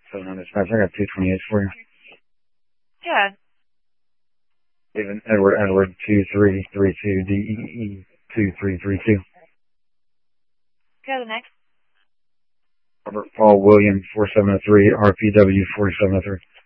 700 dispatch. I got 228 for you. Yeah. Even Edward 2332 DEE 2332. Go to the next. Robert Paul William 4703 RPW 4703.